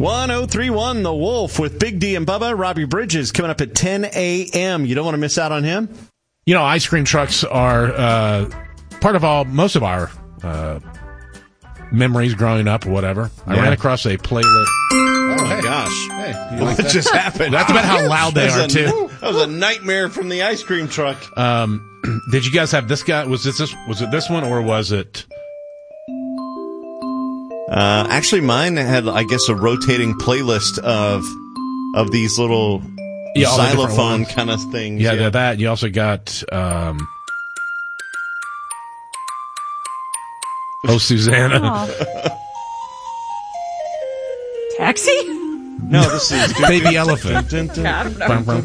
1031 The Wolf with Big D and Bubba. Robbie Bridges coming up at 10 a.m. You don't want to miss out on him? You know, ice cream trucks are part of most of our memories growing up or whatever. I ran across a playlist. Oh, my gosh. Hey, What just happened? That's about how loud they are, too. That was a nightmare from the ice cream truck. Did you guys have this guy? Was it this one, or was it? Actually, mine had, I guess, a rotating playlist of these little xylophone kind of things. Yeah, that. You also got, Oh, Susanna. Taxi? No, this is Baby Elephant. I don't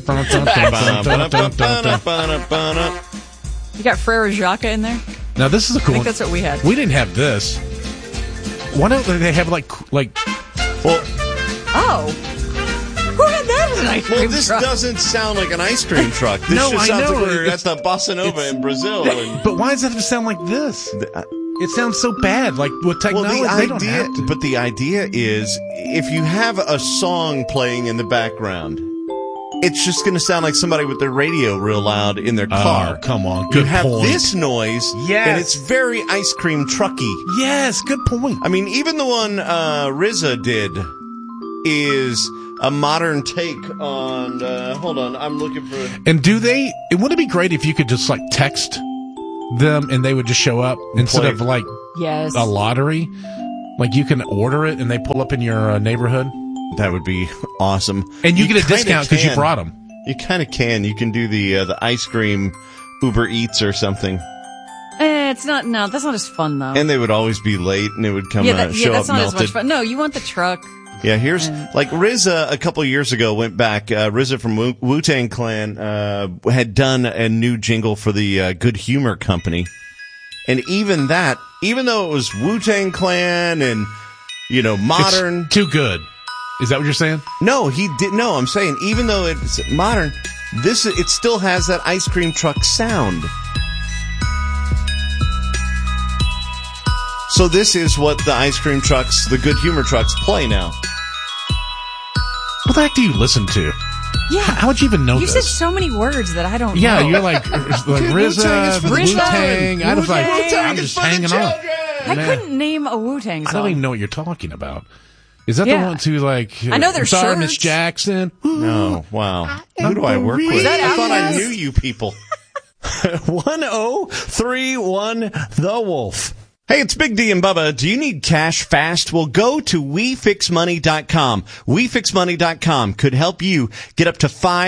know. You got Frere Jacques in there? Now, this is a cool I think one. that's what we had. We didn't have this. Why don't they have like? Well, Oh. Who had that as an ice cream this truck? doesn't sound like an ice cream truck. This No, just I sounds know. like we're at the Bossa Nova in Brazil. But why does it have to sound like this? It sounds so bad. Like with technology, they don't have to. But the idea is, if you have a song playing in the background, it's just going to sound like somebody with their radio real loud in their car. Oh, come on. You Good have point. this noise, Yes. and it's very ice cream trucky. Yes, good point. I mean, even the one RZA did is a modern take on. Hold on, I'm looking for. And wouldn't it be great if you could just like text them and they would just show up instead of like Yes. a lottery? Like you can order it and they pull up in your neighborhood. That would be awesome. And you get a kinda discount because you can. brought them. You kind of can. You can do the ice cream Uber Eats or something. It's not. No, that's not as fun though. And they would always be late, and it would come show that's up not as melted. much fun. No, you want the truck. Yeah, here's like RZA a couple of years ago went back. RZA from Wu-Tang Clan had done a new jingle for the Good Humor Company, and even though it was Wu-Tang Clan and modern, It's too good. Is that what you're saying? no, he did. No, I'm saying even though it's modern, it still has that ice cream truck sound. So this is what the ice cream trucks, the Good Humor trucks, play now. What the heck do you listen to? Yeah. How would you even know You this? said so many words that I don't know. Yeah, you're like RZA, for the Wu-Tang. I was like, Wu-Tang I'm just hanging on. I couldn't name a Wu-Tang I song. don't even know what you're talking about. Is that Yeah. the ones who like? I know their I'm sorry, shirts. Miss Jackson. Oh, wow. Who do I work with? Is that I thought I Outkast? knew you people. 1031 The Wolf. Hey, it's Big D and Bubba. Do you need cash fast? Well, go to WeFixMoney.com. WeFixMoney.com could help you get up to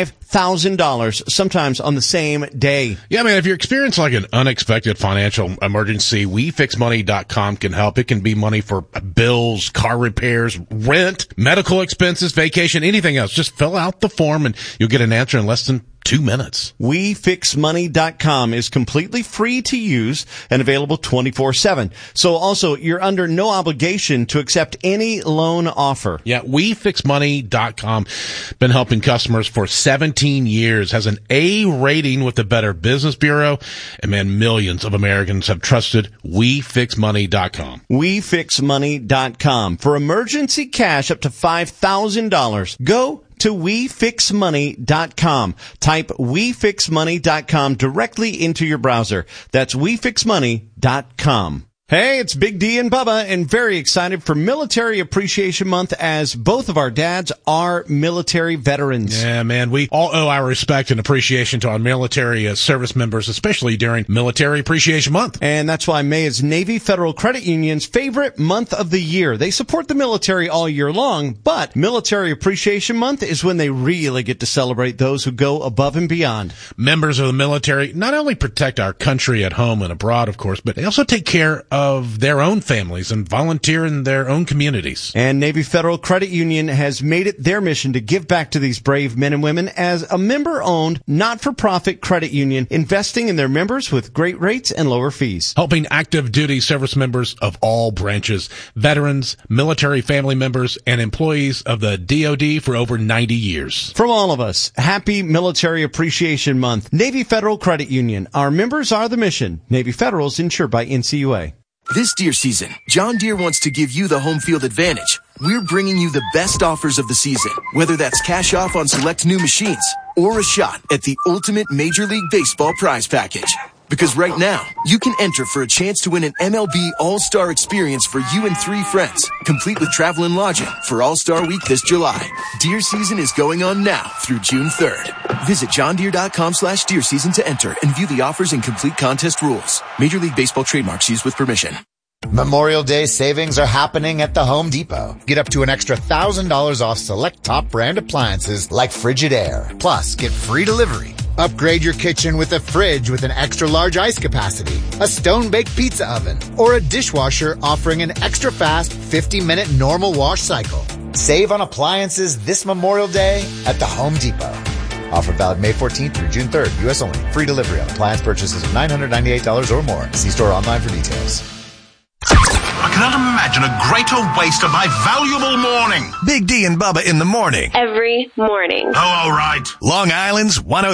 $5,000 sometimes on the same day. Yeah, man, if you're experiencing like an unexpected financial emergency, WeFixMoney.com can help. It can be money for bills, car repairs, rent, medical expenses, vacation, anything else. Just fill out the form and you'll get an answer in less than 2 minutes. WeFixMoney.com is completely free to use and available 24/7. So also, you're under no obligation to accept any loan offer. Yeah, WeFixMoney.com. Been helping customers for 17 years. Has an A rating with the Better Business Bureau. And man, millions of Americans have trusted WeFixMoney.com. WeFixMoney.com. For emergency cash up to $5,000, go to WeFixMoney.com. Type WeFixMoney.com directly into your browser. That's WeFixMoney.com. Hey, it's Big D and Bubba, and very excited for Military Appreciation Month as both of our dads are military veterans. Yeah, man, we all owe our respect and appreciation to our military service members, especially during Military Appreciation Month. And that's why May is Navy Federal Credit Union's favorite month of the year. They support the military all year long, but Military Appreciation Month is when they really get to celebrate those who go above and beyond. Members of the military not only protect our country at home and abroad, of course, but they also take care of their own families and volunteer in their own communities. And Navy Federal Credit Union has made it their mission to give back to these brave men and women as a member-owned, not-for-profit credit union, investing in their members with great rates and lower fees. Helping active duty service members of all branches, veterans, military family members, and employees of the DoD for over 90 years. From all of us, happy Military Appreciation Month. Navy Federal Credit Union. Our members are the mission. Navy Federal is insured by NCUA. This deer season, John Deere wants to give you the home field advantage. we're bringing you the best offers of the season, whether that's cash off on select new machines or a shot at the ultimate Major League Baseball prize package. Because right now, you can enter for a chance to win an MLB All-Star experience for you and 3 friends, complete with travel and lodging for All-Star Week this July. Deer season is going on now through June 3rd. Visit johndeere.com/deer season to enter and view the offers and complete contest rules. Major League Baseball trademarks used with permission. Memorial Day savings are happening at the Home Depot. Get up to an extra $1,000 off select top brand appliances like Frigidaire. Plus, get free delivery. Upgrade your kitchen with a fridge with an extra large ice capacity, a stone-baked pizza oven, or a dishwasher offering an extra fast 50-minute normal wash cycle. Save on appliances this Memorial Day at the Home Depot. Offer valid May 14th through June 3rd. U.S. only. Free delivery on appliance purchases of $998 or more. See store online for details. I cannot imagine a greater waste of my valuable morning. Big D and Bubba in the morning. Every morning. Oh, all right. Long Island's 103.